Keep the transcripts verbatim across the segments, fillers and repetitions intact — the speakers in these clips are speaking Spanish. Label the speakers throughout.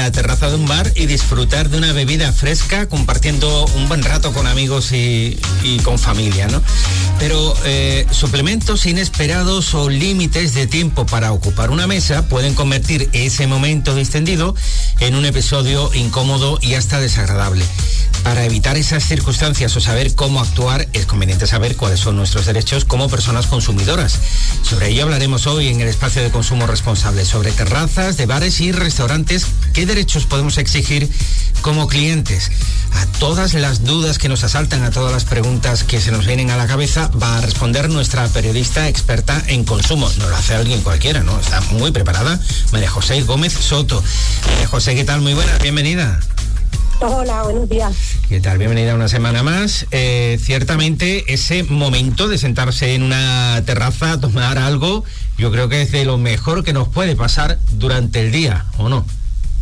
Speaker 1: la terraza de un bar y disfrutar de una bebida fresca, compartiendo un buen rato con amigos y, y con familia, ¿no? Pero eh, suplementos inesperados o límites de tiempo para ocupar una mesa pueden convertir ese momento distendido en un episodio incómodo y hasta desagradable. Para evitar esas circunstancias o saber cómo actuar, es conveniente saber cuáles son nuestros derechos como personas consumidoras. Sobre ello hablaremos hoy en el espacio de consumo responsable, sobre terrazas de bares y restaurantes, qué derechos podemos exigir como clientes. A todas las dudas que nos asaltan, a todas las preguntas que se nos vienen a la cabeza, va a responder nuestra periodista experta en consumo. No lo hace alguien cualquiera, ¿no? Está muy preparada, María José Gómez Soto. María José, ¿qué tal? Muy buenas, bienvenida.
Speaker 2: Hola, buenos días.
Speaker 1: ¿Qué tal? Bienvenida una semana más. Eh, ciertamente ese momento de sentarse en una terraza a tomar algo, yo creo que es de lo mejor que nos puede pasar durante el día, ¿o no?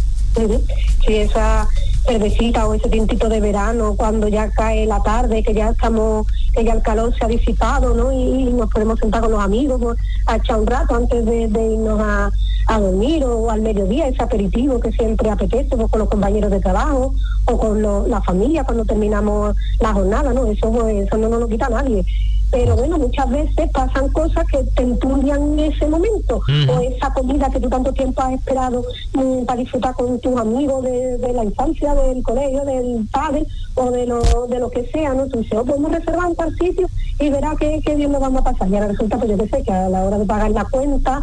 Speaker 2: Sí, esa cervecita o ese tintito de verano, cuando ya cae la tarde, que ya estamos, que ya el calor se ha disipado, ¿no? Y nos podemos sentar con los amigos, ¿no?, a echar un rato antes de, de irnos a, a dormir, o al mediodía, ese aperitivo que siempre apetece, pues, con los compañeros de trabajo o con lo, la familia cuando terminamos la jornada, ¿no? Eso, pues, eso no nos lo quita nadie. Pero bueno, muchas veces pasan cosas que te enturbian en ese momento, mm. o esa comida que tú tanto tiempo has esperado mm, para disfrutar con tus amigos de, de la infancia, del colegio, del padre, o de lo de lo que sea, ¿no? Tú dices, oh, podemos reservar en tal sitio y verás que, que bien nos vamos a pasar. Y ahora resulta, pues yo que sé, que a la hora de pagar la cuenta,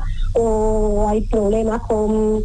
Speaker 2: o hay problemas con,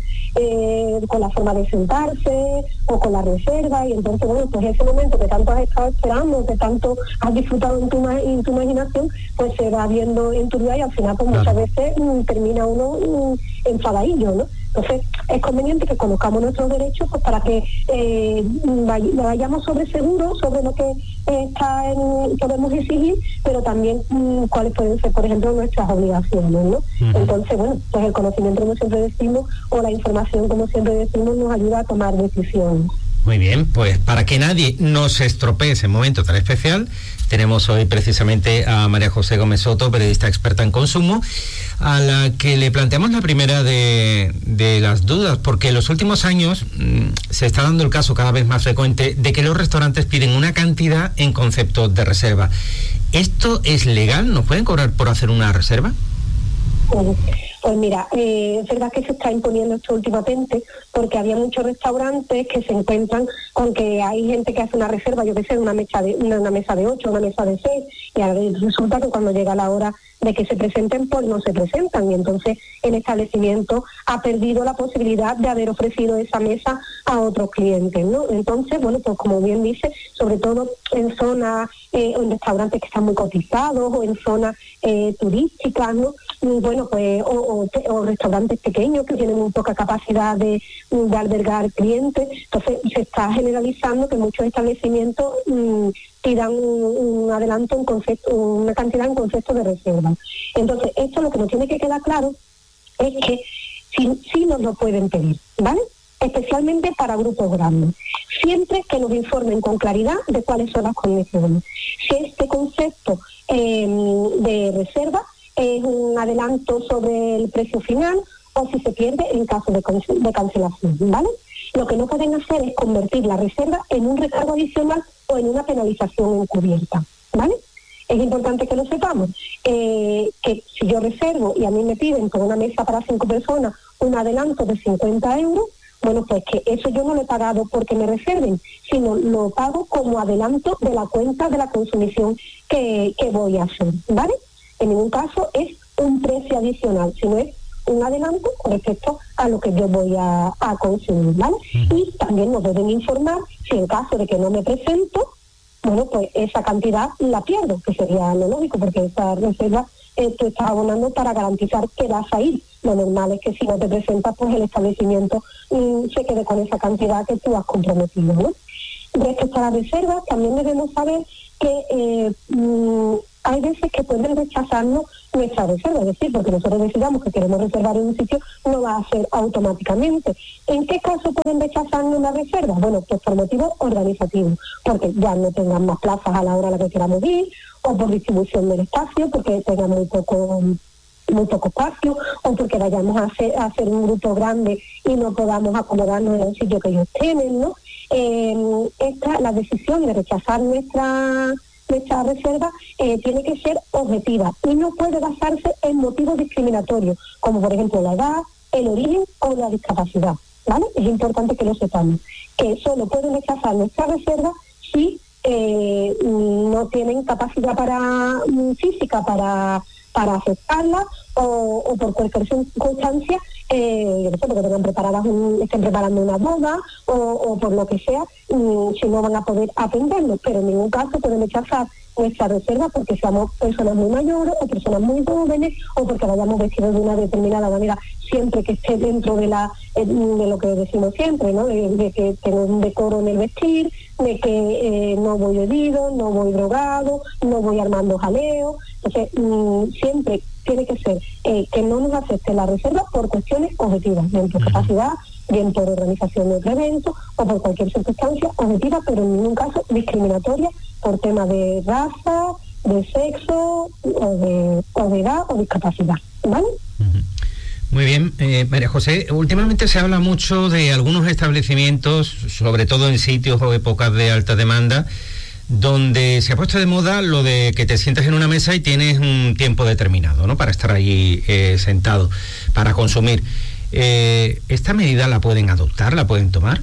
Speaker 2: eh, con la forma de sentarse, o con la reserva, y entonces, bueno, pues ese momento que tanto has estado esperando, que tanto has disfrutado en tu, en tu imaginación, pues se va viendo enturbiado, y al final, pues muchas veces mm, termina uno mm, enfadadillo, ¿no? Entonces, es conveniente que conozcamos nuestros derechos, pues para que eh, vay- vayamos sobre seguro, sobre lo que eh, está en, podemos exigir, pero también mm, cuáles pueden ser, por ejemplo, nuestras obligaciones, ¿no? Uh-huh. Entonces, bueno, pues el conocimiento, como siempre decimos, o la información, como siempre decimos, nos ayuda a tomar decisiones.
Speaker 1: Muy bien, pues para que nadie nos estropee ese momento tan especial, tenemos hoy precisamente a María José Gómez Soto, periodista experta en consumo, a la que le planteamos la primera de, de las dudas, porque en los últimos años mmm, se está dando el caso cada vez más frecuente de que los restaurantes piden una cantidad en concepto de reserva. ¿Esto es legal? ¿Nos pueden cobrar por hacer una reserva?
Speaker 2: Uh-huh. Pues mira, eh, es verdad que se está imponiendo esto últimamente, porque había muchos restaurantes que se encuentran con que hay gente que hace una reserva, yo que sé, una mesa de una, una mesa de ocho, una mesa de seis, y ahora resulta que cuando llega la hora de que se presenten, pues no se presentan, y entonces el establecimiento ha perdido la posibilidad de haber ofrecido esa mesa a otros clientes, ¿no? Entonces, bueno, pues como bien dice, sobre todo en zonas eh, o en restaurantes que están muy cotizados, o en zonas eh, turísticas, ¿no? Y bueno, pues o, o, o restaurantes pequeños que tienen muy poca capacidad de, de albergar clientes. Entonces se está generalizando que muchos establecimientos mmm, pidan un, un adelanto, un concepto, una cantidad en concepto de reserva. Entonces, esto lo que nos tiene que quedar claro es que sí, sí nos lo pueden pedir, ¿vale? Especialmente para grupos grandes, siempre que nos informen con claridad de cuáles son las condiciones. Si este concepto eh, de reserva es un adelanto sobre el precio final, o si se pierde en caso de, de cancelación, ¿vale? Lo que no pueden hacer es convertir la reserva en un recargo adicional o en una penalización encubierta, ¿vale? Es importante que lo sepamos, eh, que si yo reservo y a mí me piden por una mesa para cinco personas un adelanto de cincuenta euros, bueno, pues que eso yo no lo he pagado porque me reserven, sino lo pago como adelanto de la cuenta de la consumición que, que voy a hacer, ¿vale? En ningún caso es un precio adicional, sino es un adelanto con respecto a lo que yo voy a, a consumir, ¿vale? Y también nos deben informar si en caso de que no me presento, bueno, pues esa cantidad la pierdo, que sería lo lógico, porque esa reserva eh, tú estás abonando para garantizar que vas a ir. Lo normal es que si no te presentas, pues el establecimiento mm, se quede con esa cantidad que tú has comprometido, ¿no? Respecto a las reservas, también debemos saber que eh, mm, hay veces que pueden rechazarnos nuestra reserva, es decir, porque nosotros decidamos que queremos reservar en un sitio, no va a ser automáticamente. ¿En qué caso pueden rechazarnos la reserva? Bueno, pues por motivos organizativos, porque ya no tengan más plazas a la hora a la que queramos ir, o por distribución del espacio, porque tengan muy poco muy poco espacio, o porque vayamos a hacer, a hacer un grupo grande y no podamos acomodarnos en el sitio que ellos tienen, ¿no? Eh, esta, la decisión de rechazar nuestra, nuestra reserva eh, tiene que ser objetiva y no puede basarse en motivos discriminatorios, como por ejemplo la edad, el origen o la discapacidad, ¿vale? Es importante que lo sepamos, que solo pueden rechazar nuestra reserva si eh, no tienen capacidad para física para para aceptarla o, o por cualquier circunstancia, eh, yo no sé, porque tengan preparadas un, estén preparando una boda o, o por lo que sea, y, si no van a poder atenderlo, pero en ningún caso pueden rechazar nuestra reserva porque seamos personas muy mayores o personas muy jóvenes o porque vayamos vestidos de una determinada manera, siempre que esté dentro de la de lo que decimos siempre, ¿no? De, de que tengo un decoro en el vestir, de que eh, no voy herido, no voy drogado, no voy armando jaleo. Entonces, mmm, siempre tiene que ser eh, que no nos acepte la reserva por cuestiones objetivas, bien por capacidad, bien por organización de otro evento o por cualquier circunstancia objetiva, pero en ningún caso discriminatoria por tema de raza, de sexo o de, o de edad o discapacidad, ¿vale?
Speaker 1: Uh-huh. Muy bien, eh, María José, últimamente se habla mucho de algunos establecimientos, sobre todo en sitios o épocas de alta demanda, donde se ha puesto de moda lo de que te sientas en una mesa y tienes un tiempo determinado, ¿no?, para estar allí eh, sentado, para consumir. Eh, ¿Esta medida la pueden adoptar, la pueden tomar?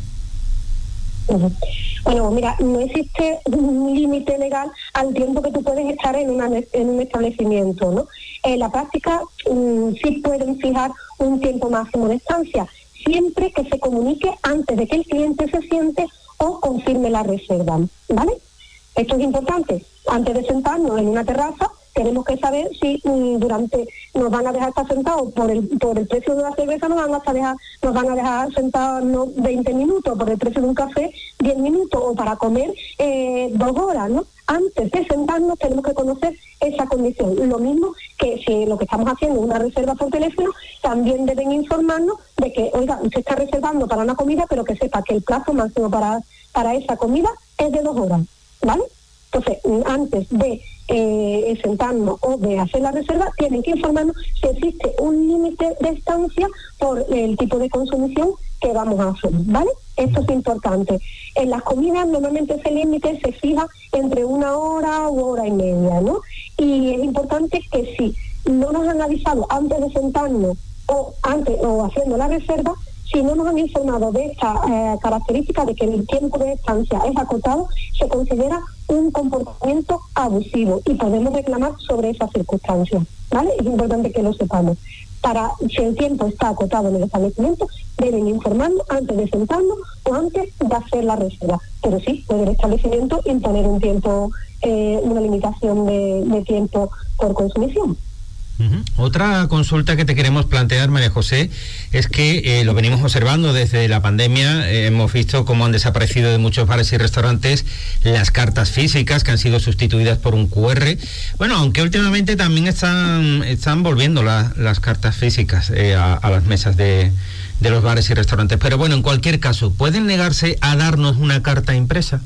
Speaker 2: Uh-huh. Bueno, mira, no existe un límite legal al tiempo que tú puedes estar en, una, en un establecimiento, ¿no? En la práctica um, sí pueden fijar un tiempo máximo de estancia, siempre que se comunique antes de que el cliente se siente o confirme la reserva, ¿vale? Esto es importante. Antes de sentarnos en una terraza, tenemos que saber si um, durante nos van a dejar estar sentados por el por el precio de una cerveza, nos van a dejar nos van a dejar sentados no, veinte minutos, por el precio de un café diez minutos, o para comer eh, dos horas, ¿no? Antes de sentarnos tenemos que conocer esa condición. Lo mismo que si lo que estamos haciendo es una reserva por teléfono, también deben informarnos de que, oiga, usted está reservando para una comida, pero que sepa que el plazo máximo para, para esa comida es de dos horas, ¿vale? Entonces, antes de eh, sentarnos o de hacer la reserva, tienen que informarnos si existe un límite de estancia por el tipo de consumición que vamos a hacer, ¿vale? Esto es importante. En las comidas normalmente ese límite se fija entre una hora u hora y media, ¿no? Y es importante que si no nos han avisado antes de sentarnos o antes o haciendo la reserva, si no nos han informado de esta eh, característica de que el tiempo de estancia es acotado, se considera un comportamiento abusivo y podemos reclamar sobre esas circunstancias, ¿vale? Es importante que lo sepamos. Para, si el tiempo está acotado en el establecimiento, deben informarnos antes de sentarnos o antes de hacer la reserva. Pero sí, puede el establecimiento imponer un tiempo, eh, una limitación de, de tiempo por consumición.
Speaker 1: Uh-huh. Otra consulta que te queremos plantear, María José, es que eh, lo venimos observando desde la pandemia, eh, hemos visto cómo han desaparecido de muchos bares y restaurantes las cartas físicas que han sido sustituidas por un cu erre. Bueno, aunque últimamente también están están volviendo la, las cartas físicas eh, a, a las mesas de, de los bares y restaurantes. Pero bueno, en cualquier caso, ¿pueden negarse a darnos una carta impresa?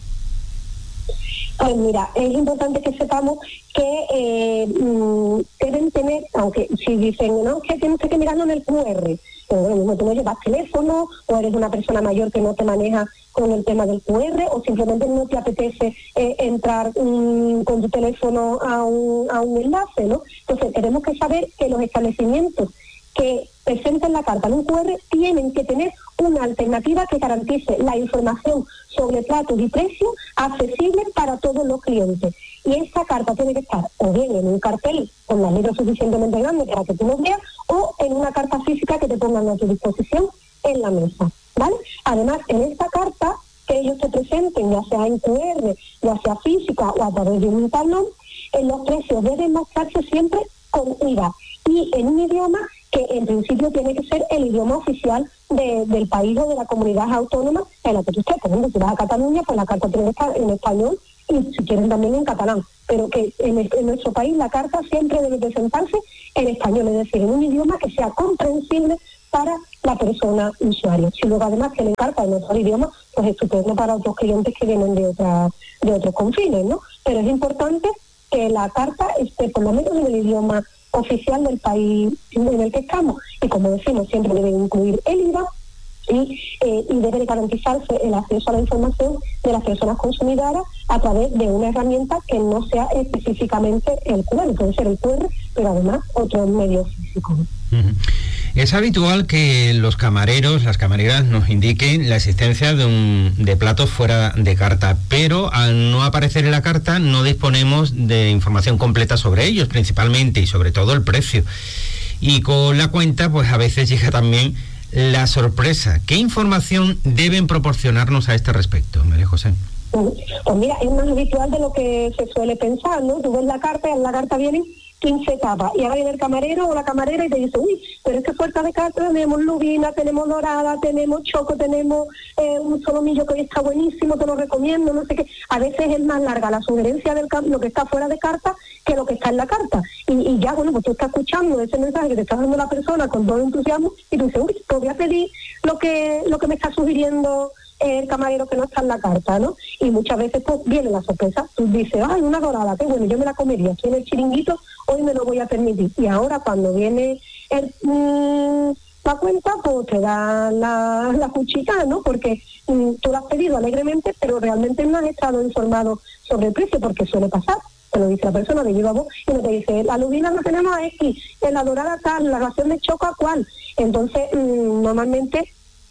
Speaker 2: Pues mira, es importante que sepamos que eh, mmm, deben tener, aunque si dicen, no, que tienes que mirarlo en el cu erre, pero lo mismo tú no llevas teléfono, o eres una persona mayor que no te maneja con el tema del cu erre, o simplemente no te apetece eh, entrar um, con tu teléfono a un, a un enlace, ¿no? Entonces tenemos que saber que los establecimientos que presenten la carta en un cu erre tienen que tener una alternativa que garantice la información sobre platos y precios accesible para todos los clientes. Y esa carta tiene que estar o bien en un cartel con las letras suficientemente grandes para que tú lo veas, o en una carta física que te pongan a tu disposición en la mesa, ¿vale? Además, en esta carta que ellos te presenten, ya sea en cu erre, ya sea física o a través de un talón, en los precios deben mostrarse siempre con I V A y en un idioma que en principio tiene que ser el idioma oficial de, del país o de la comunidad autónoma en la que tú estés. Por ejemplo, si vas a Cataluña, pues la carta tiene que estar en español y si quieren también en catalán. Pero que en, el, en nuestro país la carta siempre debe presentarse en español, es decir, en un idioma que sea comprensible para la persona usuaria. Si luego además tienen carta en otro idioma, pues estupendo para otros clientes que vienen de, otra, de otros confines, ¿no? Pero es importante que la carta esté por lo menos en el idioma oficial del país en el que estamos. Y como decimos, siempre debe incluir el I V A y, eh, y debe garantizarse el acceso a la información de las personas consumidoras a través de una herramienta que no sea específicamente el Q R, puede ser el Q R, pero además otros medios físicos.
Speaker 1: Uh-huh. Es habitual que los camareros, las camareras nos indiquen la existencia de, un, de platos fuera de carta, pero al no aparecer en la carta no disponemos de información completa sobre ellos, principalmente y sobre todo el precio. Y con la cuenta, pues a veces llega también la sorpresa. ¿Qué información deben proporcionarnos a este respecto, María José?
Speaker 2: Pues mira, es más habitual de lo que se suele pensar, ¿no? Tú ves la carta y en la carta vienen quince tapas, y ahora viene el camarero o la camarera y te dice, uy, pero es que fuera de carta tenemos lubina, tenemos dorada, tenemos choco, tenemos eh, un solomillo que hoy está buenísimo, te lo recomiendo, no sé qué. A veces es más larga la sugerencia del lo que está fuera de carta que lo que está en la carta. Y, y ya, bueno, pues tú estás escuchando ese mensaje que te está dando la persona con todo entusiasmo y tú dices, uy, pues voy a pedir lo que, lo que me está sugiriendo el camarero que no está en la carta, ¿no? Y muchas veces pues viene la sorpresa, tú dices, ay, una dorada, qué bueno, yo me la comería, aquí en el chiringuito, hoy me lo voy a permitir. Y ahora cuando viene el, mmm, la cuenta, pues te da la, la cuchita, ¿no? Porque mmm, tú lo has pedido alegremente, pero realmente no has estado informado sobre el precio, porque suele pasar. Te lo dice la persona de viva voz y no te dice, la lubina la tenemos a X, en la dorada tal, la ración de choco a cuál. Entonces, mmm, normalmente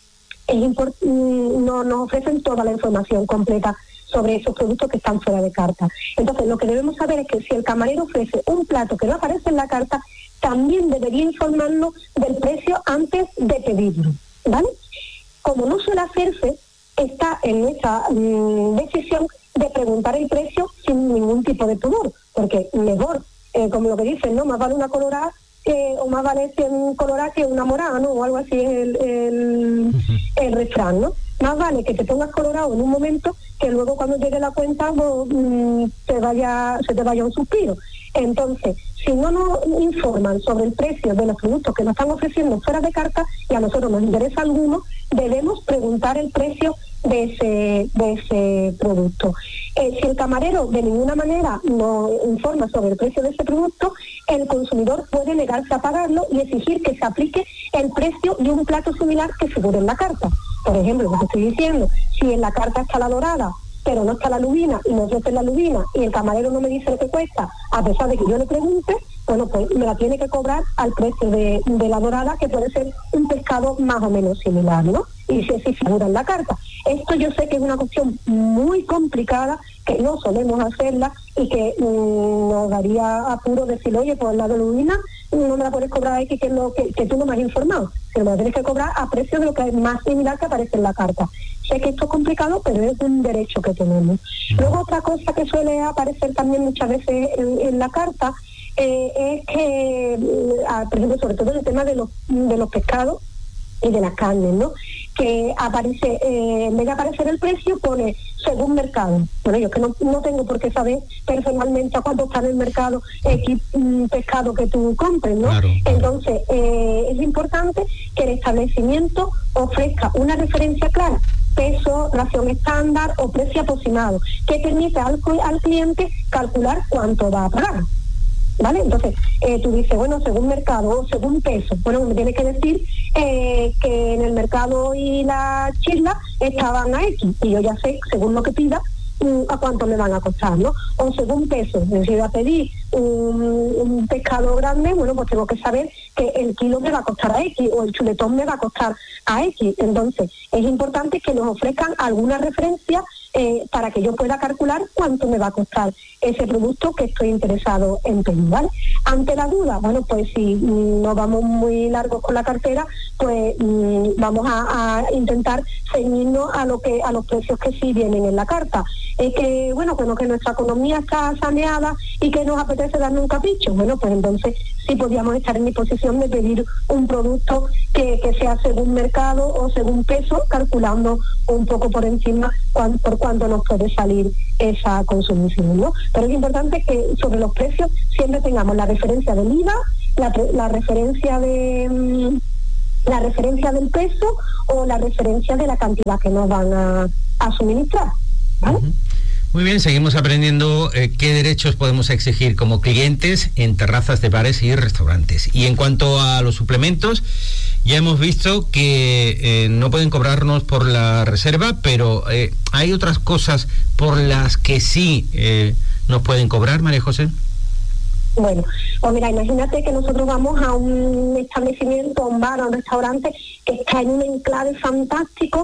Speaker 2: es import- no nos ofrecen toda la información completa sobre esos productos que están fuera de carta. Entonces, lo que debemos saber es que si el camarero ofrece un plato que no aparece en la carta, también debería informarnos del precio antes de pedirlo, ¿vale? Como no suele hacerse, está en nuestra mmm, decisión de preguntar el precio sin ningún tipo de pudor, porque mejor, eh, como lo que dicen, ¿no? Más vale una colorada que, o más vale cien colorada que una morada, ¿no? O algo así es el, el, el refrán, ¿no? Más vale que te pongas colorado en un momento que luego cuando llegue la cuenta pues, mmm, te vaya, se te vaya un suspiro. Entonces, si no nos informan sobre el precio de los productos que nos están ofreciendo fuera de carta y a nosotros nos interesa alguno, debemos preguntar el precio de ese, de ese producto. Eh, si el camarero de ninguna manera nos informa sobre el precio de ese producto, el consumidor puede negarse a pagarlo y exigir que se aplique el precio de un plato similar que figure en la carta. Por ejemplo, lo que estoy diciendo, si en la carta está la dorada, pero no está la lubina y no ofrece la lubina y el camarero no me dice lo que cuesta, a pesar de que yo le pregunte, bueno, pues me la tiene que cobrar al precio de, de la dorada, que puede ser un pescado más o menos similar, ¿no? Y si así figura en la carta. Esto yo sé que es una cuestión muy complicada, que no solemos hacerla y que mmm, nos daría apuro decir, oye, pues la de lubina no me la puedes cobrar a X, que, lo, que, que tú no me has informado, sino me la tienes que cobrar a precio de lo que es más similar que aparece en la carta. Sé que esto es complicado, pero es un derecho que tenemos. Luego otra cosa que suele aparecer también muchas veces en, en la carta eh, es que, por ejemplo, sobre todo en el tema de los, de los pescados y de las carnes, ¿no? Que aparece, eh, en vez de aparecer el precio, pone según mercado. Bueno, yo que no, no tengo por qué saber personalmente a cuánto está en el mercado X mm, pescado que tú compres, ¿no? Claro, claro. Entonces, eh, es importante que el establecimiento ofrezca una referencia clara, peso, ración estándar o precio aproximado, que permita al, al cliente calcular cuánto va a pagar. ¿Vale? Entonces, eh, tú dices, bueno, según mercado o según peso. Bueno, me tienes que decir eh, que en el mercado y la chisla estaban a X, y yo ya sé, según lo que pida, um, a cuánto me van a costar, ¿no? O según peso, si voy a pedir un, un pescado grande, bueno, pues tengo que saber que el kilo me va a costar a X, o el chuletón me va a costar a X. Entonces, es importante que nos ofrezcan alguna referencia Eh, para que yo pueda calcular cuánto me va a costar ese producto que estoy interesado en pedir, ¿vale? Ante la duda, bueno, pues si mm, no vamos muy largos con la cartera, pues mm, vamos a, a intentar ceñirnos a lo que a los precios que sí vienen en la carta. Es que, bueno, bueno, que nuestra economía está saneada y que nos apetece darle un capricho. Bueno, pues entonces sí podríamos estar en disposición de pedir un producto que, que sea según mercado o según peso, calculando un poco por encima cuán, por cuánto nos puede salir esa consumición, ¿no? Pero es importante que sobre los precios siempre tengamos la referencia del I V A, la, la referencia de la referencia del peso o la referencia de la cantidad que nos van a, a suministrar, ¿vale?
Speaker 1: Uh-huh. Muy bien, seguimos aprendiendo eh, qué derechos podemos exigir como clientes en terrazas de bares y restaurantes. Y en cuanto a los suplementos, ya hemos visto que eh, no pueden cobrarnos por la reserva, pero eh, hay otras cosas por las que sí eh, nos pueden cobrar, María José.
Speaker 2: Bueno, pues mira, imagínate que nosotros vamos a un establecimiento, a un bar, a un restaurante que está en un enclave fantástico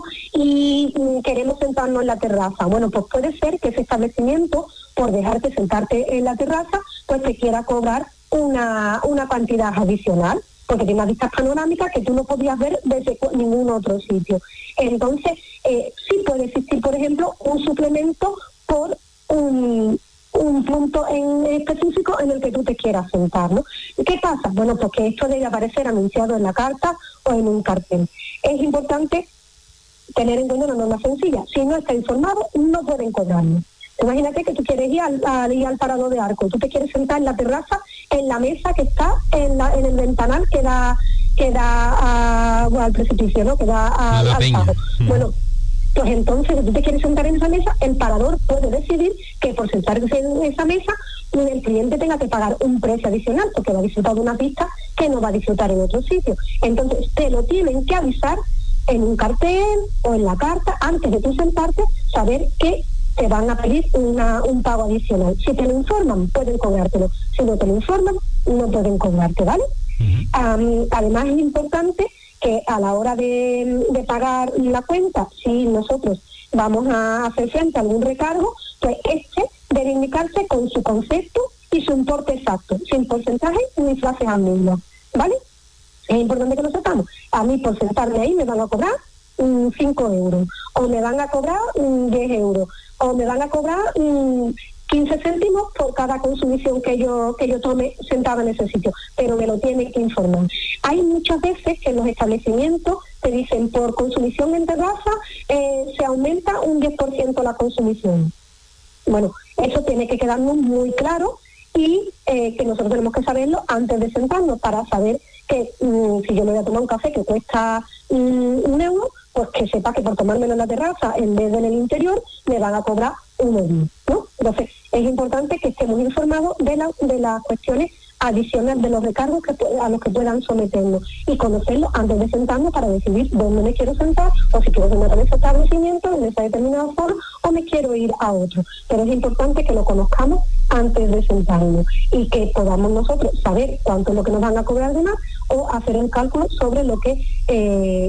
Speaker 2: y mm, queremos sentarnos en la terraza. Bueno, pues puede ser que ese establecimiento, por dejarte sentarte en la terraza, pues te quiera cobrar una, una cantidad adicional, porque tiene unas vistas panorámicas que tú no podías ver desde ningún otro sitio. Entonces, eh, sí puede existir, por ejemplo, un suplemento por un... un punto en específico en el que tú te quieras sentar, ¿no? ¿Qué pasa? Bueno, pues que esto debe aparecer anunciado en la carta o en un cartel. Es importante tener en cuenta una norma sencilla. Si no está informado, no pueden cobrarlo. Imagínate que tú quieres ir al, al, ir al Parador de Arco, tú te quieres sentar en la terraza, en la mesa que está en, la, en el ventanal que da, que da a, bueno, al precipicio, ¿no? Que da a, al pago. Mm. Bueno, pues entonces, si tú te quieres sentar en esa mesa, el parador puede decidir que por sentarse en esa mesa, el cliente tenga que pagar un precio adicional, porque va a disfrutar de una pista que no va a disfrutar en otro sitio. Entonces, te lo tienen que avisar en un cartel o en la carta, antes de tú sentarte, saber que te van a pedir una, un pago adicional. Si te lo informan, pueden cobrártelo. Si no te lo informan, no pueden cobrarte, ¿vale? Uh-huh. Um, además, es importante que a la hora de, de pagar la cuenta, si nosotros vamos a hacer frente a algún recargo, pues este debe indicarse con su concepto y su importe exacto, sin porcentaje ni frases ambiguas, ¿vale? Es importante que lo sepamos. A mí por sentarme ahí me van a cobrar um, cinco euros, o me van a cobrar um, diez euros, o me van a cobrar um, quince céntimos por cada consumición que yo que yo tome sentada en ese sitio, pero me lo tienen que informar. Hay muchas veces que en los establecimientos te dicen por consumición en terraza eh, se aumenta un diez por ciento la consumición. Bueno, eso tiene que quedarnos muy claro y eh, que nosotros tenemos que saberlo antes de sentarnos para saber que um, si yo me voy a tomar un café que cuesta um, un euro, pues que sepa que por tomármelo en la terraza en vez de en el interior me van a cobrar un euro, ¿no? Entonces, es importante que estemos informados de, la, de las cuestiones adicionales, de los recargos que, a los que puedan someternos y conocerlos antes de sentarnos para decidir dónde me quiero sentar o si quiero sentar en ese establecimiento, en ese determinado foro o me quiero ir a otro. Pero es importante que lo conozcamos antes de sentarnos y que podamos nosotros saber cuánto es lo que nos van a cobrar de más o hacer un cálculo sobre lo que, eh,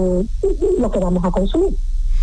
Speaker 2: lo que vamos a consumir.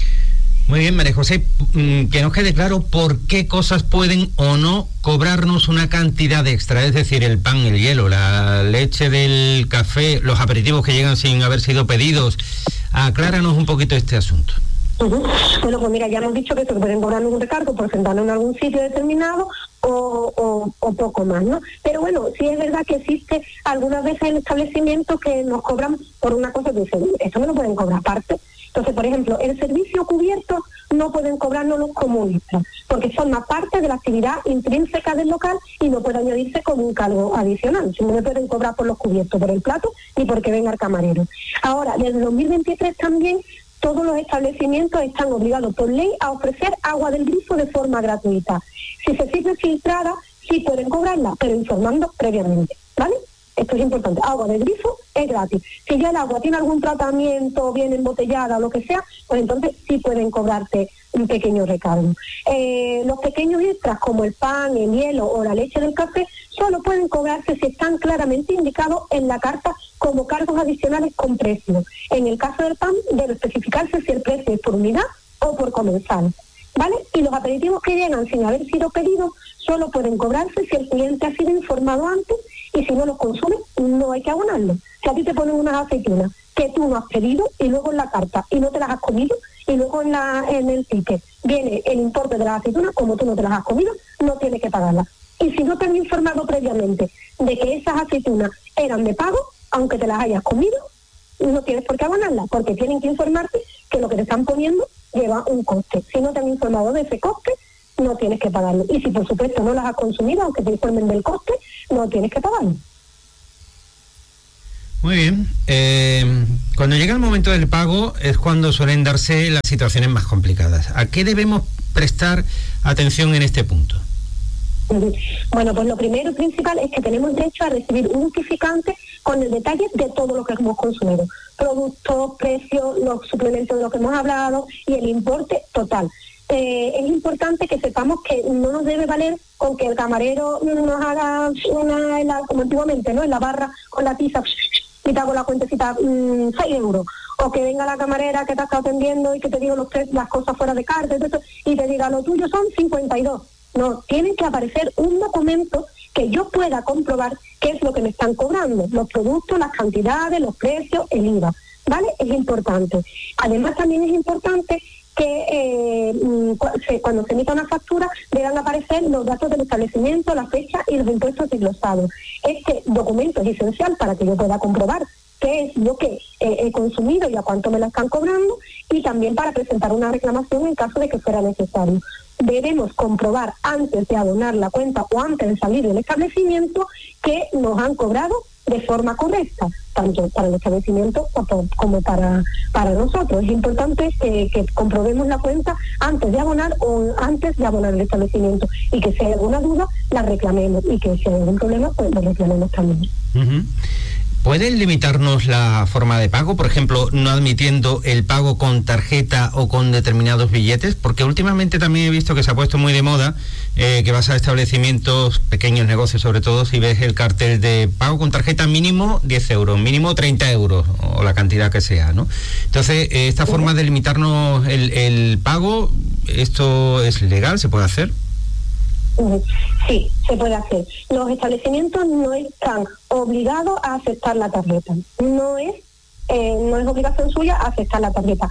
Speaker 1: Muy bien, María José, que nos quede claro por qué cosas pueden o no cobrarnos una cantidad extra, es decir, el pan, el hielo, la leche del café, los aperitivos que llegan sin haber sido pedidos. Acláranos un poquito este asunto.
Speaker 2: Uh-huh. Bueno, pues mira, ya hemos dicho que se pueden cobrar un recargo por sentarnos en algún sitio determinado o, o, o poco más, ¿no? Pero bueno, sí es verdad que existe algunas veces en establecimientos que nos cobran por una cosa que dicen, esto me lo pueden cobrar aparte. Entonces, por ejemplo, el servicio cubierto no pueden cobrarnos los comunistas, porque forma parte de la actividad intrínseca del local y no puede añadirse con un cargo adicional. Si no me pueden cobrar por los cubiertos, por el plato, ni porque venga el camarero. Ahora, desde dos mil veintitrés también, todos los establecimientos están obligados por ley a ofrecer agua del grifo de forma gratuita. Si se sirve filtrada, sí pueden cobrarla, pero informando previamente, ¿vale? Esto es importante. Agua de grifo es gratis. Si ya el agua tiene algún tratamiento, bien embotellada o lo que sea, pues entonces sí pueden cobrarte un pequeño recargo. Eh, los pequeños extras como el pan, el hielo o la leche del café solo pueden cobrarse si están claramente indicados en la carta como cargos adicionales con precio. En el caso del pan debe especificarse si el precio es por unidad o por comensal, ¿vale? Y los aperitivos que llegan sin haber sido pedidos solo pueden cobrarse si el cliente ha sido informado antes y si no los consume no hay que abonarlo. Si a ti te ponen unas aceitunas que tú no has pedido y luego en la carta y no te las has comido y luego en, la, en el ticket viene el importe de las aceitunas, como tú no te las has comido, no tienes que pagarlas. Y si no te han informado previamente de que esas aceitunas eran de pago, aunque te las hayas comido, no tienes por qué abonarlas, porque tienen que informarte que lo que te están poniendo lleva un coste. Si no te han informado de ese coste, no tienes que pagarlo. Y si por supuesto no las has consumido, aunque te informen del coste, no tienes que pagarlo.
Speaker 1: Muy bien. Eh, cuando llega el momento del pago es cuando suelen darse las situaciones más complicadas. ¿A qué debemos prestar atención en este punto?
Speaker 2: Bueno, pues lo primero y principal es que tenemos derecho a recibir un justificante con el detalle de todo lo que hemos consumido. Productos, precios, los suplementos de los que hemos hablado y el importe total. Eh, es importante que sepamos que no nos debe valer con que el camarero nos haga una, la, como antiguamente, ¿no? En la barra con la tiza y te hago la cuentecita, mmm, seis euros. O que venga la camarera que te ha estado atendiendo y que te diga los tres, las cosas fuera de carta y te diga lo tuyo son cincuenta y dos. No, tiene que aparecer un documento que yo pueda comprobar qué es lo que me están cobrando, los productos, las cantidades, los precios, el I V A, ¿vale? Es importante. Además también es importante que eh, cuando se emita una factura deban aparecer los datos del establecimiento, la fecha y los impuestos desglosados. Este documento es esencial para que yo pueda comprobar qué es lo que eh, he consumido y a cuánto me la están cobrando, y también para presentar una reclamación en caso de que fuera necesario. Debemos comprobar antes de abonar la cuenta o antes de salir del establecimiento que nos han cobrado de forma correcta, tanto para el establecimiento como para, para nosotros. Es importante que, que comprobemos la cuenta antes de abonar o antes de abonar el establecimiento, y que si hay alguna duda la reclamemos, y que si hay algún problema pues lo reclamemos también. Uh-huh.
Speaker 1: ¿Pueden limitarnos la forma de pago? Por ejemplo, no admitiendo el pago con tarjeta o con determinados billetes, porque últimamente también he visto que se ha puesto muy de moda eh, que vas a establecimientos, pequeños negocios sobre todo, si ves el cartel de pago con tarjeta mínimo diez euros, mínimo treinta euros, o la cantidad que sea, ¿no? Entonces, eh, esta forma de limitarnos el, el pago, ¿esto es legal? ¿Se puede hacer?
Speaker 2: Sí, se puede hacer. Los establecimientos no están obligados a aceptar la tarjeta. No es, eh, no es obligación suya aceptar la tarjeta.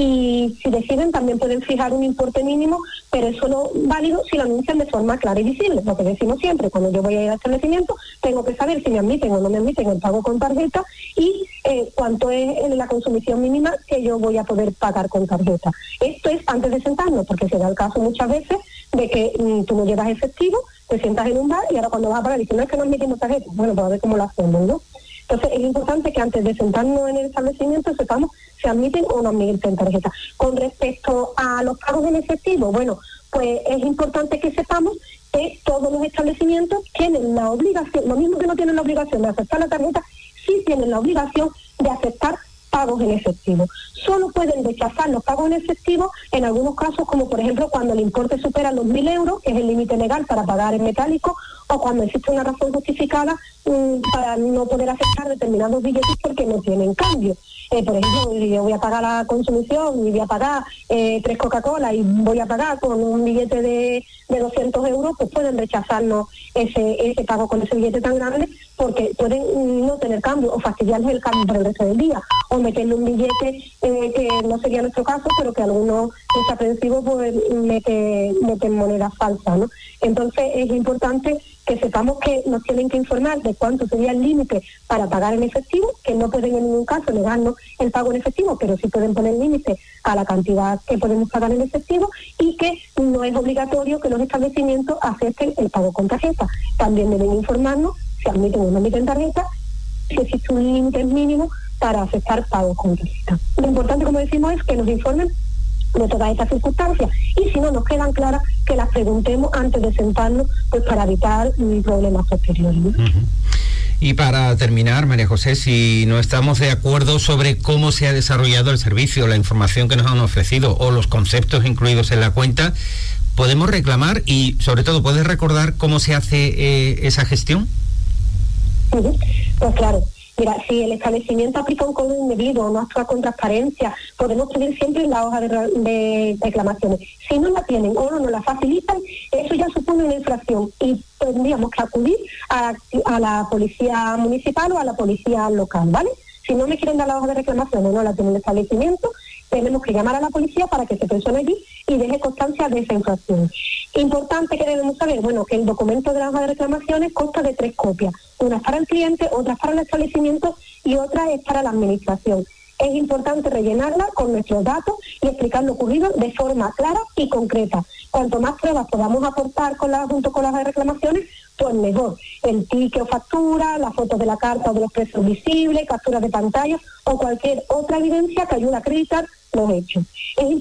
Speaker 2: Y si deciden también pueden fijar un importe mínimo, pero es solo válido si lo anuncian de forma clara y visible. Lo que decimos siempre, cuando yo voy a ir al establecimiento, tengo que saber si me admiten o no me admiten el pago con tarjeta y eh, cuánto es la consumición mínima que yo voy a poder pagar con tarjeta. Esto es antes de sentarnos, porque se da el caso muchas veces de que mmm, tú no llevas efectivo, te sientas en un bar y ahora cuando vas a pagar dices, no es que no admitimos tarjeta. Bueno, pues a ver cómo lo hacemos, ¿no? Entonces es importante que antes de sentarnos en el establecimiento sepamos si admiten o no admiten tarjeta. Con respecto a los pagos en efectivo, bueno, pues es importante que sepamos que todos los establecimientos tienen la obligación, lo mismo que no tienen la obligación de aceptar la tarjeta, sí tienen la obligación de aceptar pagos en efectivo. Solo pueden rechazar los pagos en efectivo en algunos casos, como por ejemplo cuando el importe supera los mil euros, que es el límite legal para pagar en metálico, o cuando existe una razón justificada um, para no poder aceptar determinados billetes porque no tienen cambio. Eh, por ejemplo, yo voy a pagar la consumición y voy a pagar eh, tres Coca-Cola y voy a pagar con un billete de, de doscientos euros, pues pueden rechazarnos ese, ese pago con ese billete tan grande, porque pueden no tener cambio o fastidiarles el cambio para el resto del día, o meterle un billete eh, que no sería nuestro caso, pero que algunos desaprensivos pues meten mete monedas falsas, ¿no? Entonces es importante que sepamos que nos tienen que informar de cuánto sería el límite para pagar en efectivo, que no pueden en ningún caso negarnos el pago en efectivo, pero sí pueden poner límite a la cantidad que podemos pagar en efectivo, y que no es obligatorio que los establecimientos acepten el pago con tarjeta. También deben informarnos si admiten o no admiten tarjeta, si existe un límite mínimo para aceptar pagos con tarjeta. Lo importante, como decimos, es que nos informen de todas estas circunstancias, y si no nos quedan claras, que las preguntemos antes de sentarnos, pues para evitar um, problemas posteriores, ¿no? Uh-huh.
Speaker 1: Y para terminar, María José, si no estamos de acuerdo sobre cómo se ha desarrollado el servicio, la información que nos han ofrecido o los conceptos incluidos en la cuenta, ¿podemos reclamar? Y sobre todo, ¿puedes recordar cómo se hace eh, esa gestión?
Speaker 2: Uh-huh. Pues claro. Mira, si el establecimiento aplica un cobro indebido o no actúa con transparencia, podemos pedir siempre la hoja de, de reclamaciones. Si no la tienen o no nos la facilitan, eso ya supone una infracción y tendríamos que acudir a, a la policía municipal o a la policía local, ¿vale? Si no me quieren dar la hoja de reclamación o no la tienen el establecimiento, tenemos que llamar a la policía para que se persone allí y deje constancia de esa infracción. Importante que debemos saber, bueno, que el documento de la hoja de reclamaciones consta de tres copias. Una es para el cliente, otra es para el establecimiento y otra es para la administración. es importante rellenarla con nuestros datos y explicar lo ocurrido de forma clara y concreta. Cuanto más pruebas podamos aportar con la, junto con las reclamaciones, pues mejor. El ticket o factura, las fotos de la carta o de los precios visibles, capturas de pantalla o cualquier otra evidencia que ayude a acreditar los hechos. Es